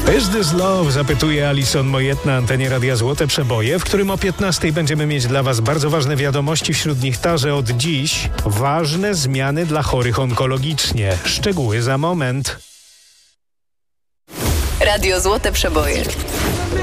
Is this love? Zapytuje Alison Moyet na antenie Radia Złote Przeboje, w którym o 15 będziemy mieć dla Was bardzo ważne wiadomości. Wśród nich ta, że od dziś ważne zmiany dla chorych onkologicznie. Szczegóły za moment. Radio Złote Przeboje.